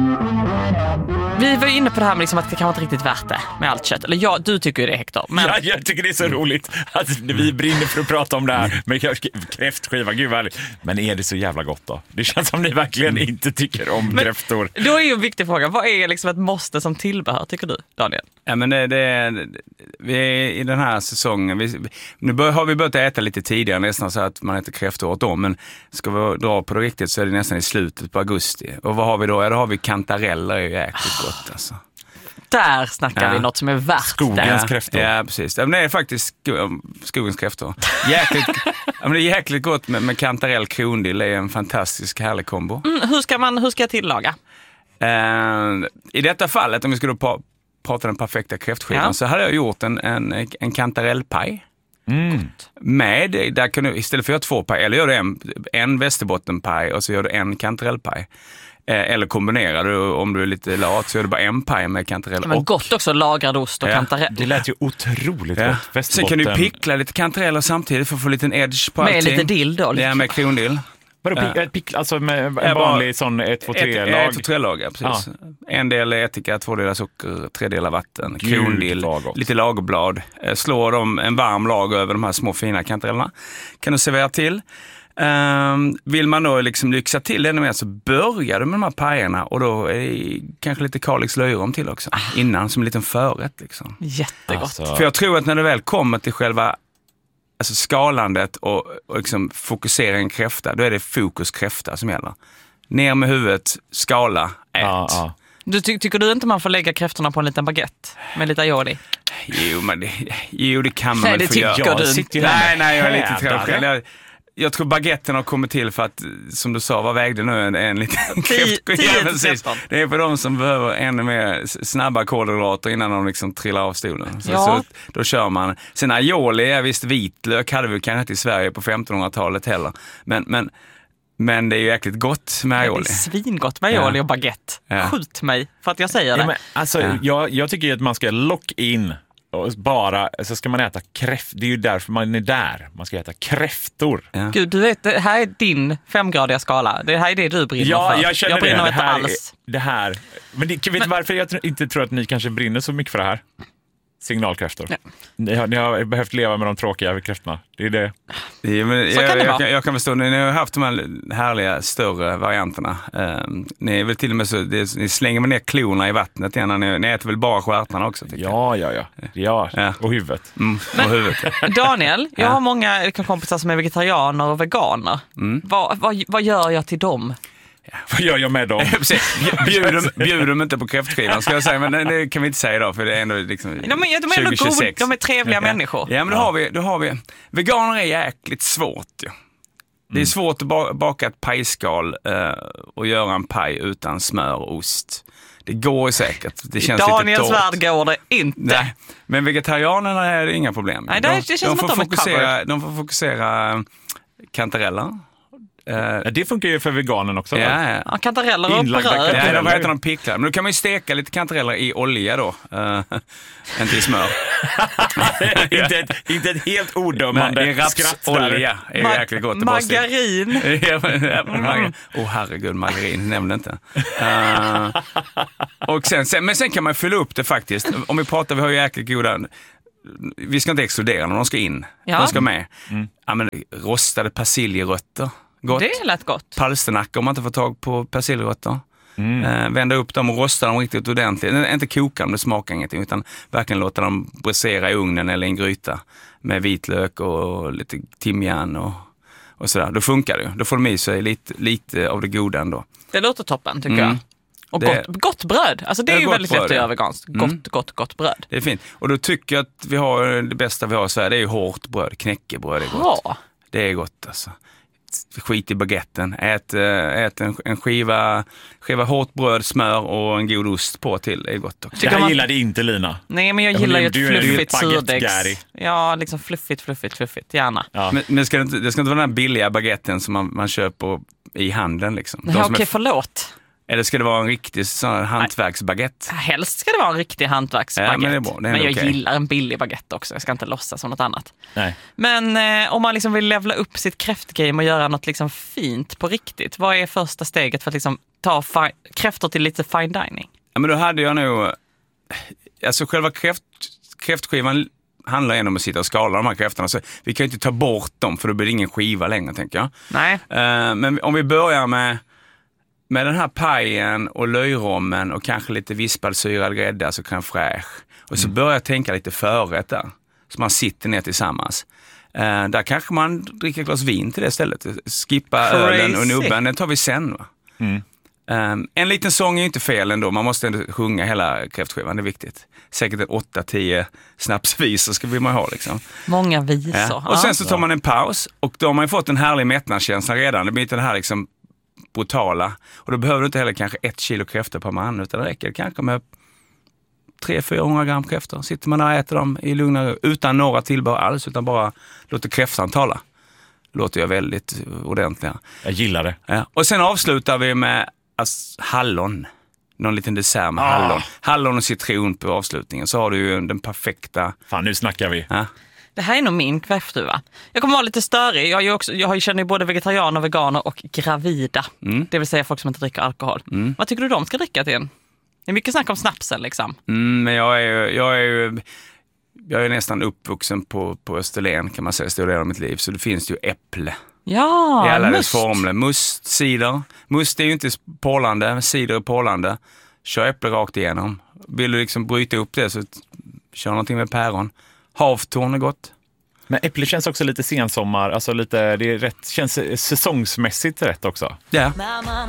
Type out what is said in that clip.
Vi var inne på det här med liksom att det kan vara inte riktigt värt det med allt kött. Eller ja, du tycker ju det, Hector. Men... Ja, jag tycker det är så roligt att vi brinner för att prata om det här med kräftskiva. Gud vad härligt. Men är det så jävla gott då? Det känns som ni verkligen inte tycker om kräftor. Då är ju en viktig fråga. Vad är liksom ett måste som tillbehör, tycker du, Daniel? Ja, men vi är i den här säsongen. Har vi börjat äta lite tidigare, nästan så att man äter kräftor åt dem. Men ska vi dra på det riktigt så är det nästan i slutet på augusti. Och vad har vi då? Ja, då har vi kantareller, är ju jäkligt gott alltså. Där snackar vi något som är värt skogens kräftor. Ja, precis. Men det är faktiskt skogens kräftor. Det är jäkligt gott med kantarell krondill. Det är en fantastisk härlig kombo. Hur ska jag tillaga? I detta fallet, om vi skulle prata den perfekta kräftskivan, så hade jag gjort en kantarellpaj. Där kan du, istället för att göra 2 paj, eller gör du en västerbottenpaj och så gör du en kantarellpaj. Eller kombinerar du, om du är lite lat, så gör du bara en paj med kantarell. Men gott också, lagrad ost och kantarell. Det lät ju otroligt gott. Sen kan du pickla lite kantareller samtidigt för att få lite edge på allting. Med lite dill då? Ja, med krondill. Vadå, alltså med en vanlig sån 1-2-3-lag? 1-2-3-lag, ja, precis. En del ättika, 2 delar socker, 3 delar vatten, krondill, lite lagerblad. Slår dem en varm lag över de här små fina kantarellerna. Kan du servera till. Vill man då liksom lyxa till ännu mer, så börjar du med de här pajerna, och då är det kanske lite Kalix löjrom till också. Innan, som en liten förrätt liksom. Jättegott. Alltså. För jag tror att när du väl kommer till själva skalandet och liksom fokusera en kräfta, då är det fokus kräfta som gäller. Ner med huvudet, skala, ät. Tycker du inte man får lägga kräftorna på en liten baguette med lite aioli? Jo, det kan man väl få göra. Nej, jag är lite tråkig. Jag tror baguetten har kommit till för att, som du sa, vad vägde nu en liten kräftskiva? Det är för de som behöver ännu mer snabba kolhydrater innan de liksom trillar av stolen. Så då kör man. Sen aioli är visst vitlök, hade vi kanske inte i Sverige på 1500-talet heller. Men det är ju jäkligt gott med aioli. Det är svingott med aioli och baguette. Skjut mig för att jag säger det. Men, alltså, jag tycker ju att man ska lock in. Och bara, så ska man äta kräftor. Det är ju därför man är där. Man ska äta kräftor. Gud, du vet, det här är din 5-gradiga skala. Det här är det du brinner för. Jag känner jag brinner det. Inte alls. Det här. Men vet du varför jag inte tror att ni kanske brinner så mycket för det här? Signalkräftor. Ni har behövt leva med de tråkiga kräftorna. Det är det. Jag kan förstå, ni har haft de här härliga större varianterna. Ni är väl till och med så, ni slänger ner klorna i vattnet igen. Ni äter väl bara stjärtarna också, tycker jag. Ja. Och huvudet. Och huvudet. Daniel, jag har många kompisar som är vegetarianer och veganer. Vad gör jag till dem? Vad gör jag med dem? Bjuder dem inte på kräftskivan, ska jag säga, men det kan vi inte säga idag, för det är ändå liksom de är 2026. De är trevliga människor. Ja, men då har vi veganer är jäkligt svårt ju. Det är svårt att baka ett pajskal och göra en paj utan smör och ost. Det går ju säkert. Det känns Daniels lite värld går det inte. Nej, men vegetarianerna är det inga problem. Nej, det känns som att de får fokusera kantareller. Det funkar ju för veganen också. Ja, kantareller och bröd. Ja, vad heter de, picklar. Men då kan man ju steka lite kantareller i olja då. Inte i smör. inte ett helt odömande rapsolja är jäkligt gott. Margarin. Herregud, margarin nämnde inte. Och men sen kan man fylla upp det faktiskt. Om vi har ju jäkligt goda. Vi ska inte exkludera dem, de ska in. De ska med. Ja, men rostade persiljerötter. Gott. Det är lätt gott. Palsternacka om man inte får tag på persiljerötter. Vända upp dem och rosta dem riktigt ordentligt. Inte koka dem, det smakar ingenting, utan verkligen låta dem bräsera i ugnen eller i en gryta med vitlök och lite timjan och sådär. Då funkar det. Då får de i sig lite av det goda ändå. Det låter toppen, tycker jag. Och gott bröd. Alltså det är ju väldigt lätt att göra veganskt. Gott bröd. Det är fint. Och då tycker jag att vi har det bästa vi har i Sverige. Det är ju hårt bröd. Knäckebröd är gott. Det är gott alltså. Skit i baguetten. Ät en skiva hårt bröd, smör och en god ost på till. Det är gott också. Det här gillade inte Lina. Nej, men jag gillar ju ett fluffigt surdegs. Ja, liksom fluffigt. Gärna. Ja. Men det ska inte vara den här billiga baguetten som man köper i handeln liksom. Okej, förlåt. Eller ska det vara en riktig sån hantverksbaguette? Helst ska det vara en riktig hantverksbaguette. Ja, men det är bra. Men jag gillar en billig baguette också. Jag ska inte låtsas som något annat. Nej. Men om man liksom vill levla upp sitt kräftgame och göra något liksom fint på riktigt, vad är första steget för att liksom ta kräftor till lite fine dining? Ja, men då hade jag nog... Alltså själva kräftskivan handlar ändå om att sitta och skala de här kräftorna. Så vi kan ju inte ta bort dem, för då blir det ingen skiva längre, tänker jag. Nej. Men om vi börjar med den här pajen och löjrommen och kanske lite vispad syrad grädde, alltså crème fraîche. Och så börjar jag tänka lite förrätt där. Så man sitter ner tillsammans. Där kanske man dricker ett glas vin till det stället. Skippa ölen och nubben, den tar vi sen, va? En liten sång är ju inte fel ändå. Man måste ändå sjunga hela kräftskivan, det är viktigt. Säkert 8-10 snapsvisor ska vi ha liksom. Många visor. Ja. Och sen så tar man en paus och då har man ju fått en härlig mättnadskänsla redan. Det blir inte det här liksom brutala. Och då behöver du inte heller kanske 1 kilo kräftor per man, utan det räcker kanske med 300-400 gram kräftor. Sitter man där och äter dem i lugna, utan några tillbehör alls, utan bara låter kräftan tala. Låter jag väldigt ordentliga. Jag gillar det. Ja. Och sen avslutar vi med hallon. Någon liten dessert med hallon. Hallon och citron på avslutningen. Så har du ju den perfekta... Fan, nu snackar vi. Ja. Det här är nog min kräftduva. Jag kommer vara lite störig. Jag känner ju både vegetarianer, veganer och gravida. Det vill säga folk som inte dricker alkohol. Vad tycker du de ska dricka till en? Det är mycket snack om snapsen liksom. Men jag är nästan uppvuxen på Österlen, kan man säga, stor del av mitt liv. Så det finns ju äpple. Ja, i alla dess formler. Must, cider. Must är ju inte pålande, men cider är pålande. Kör äpple rakt igenom. Vill du liksom bryta upp det, så kör någonting med päron. Havtorn är gott. Men äpple känns också lite sensommar, alltså lite, det är rätt, känns säsongsmässigt rätt också. Ja. Mamma,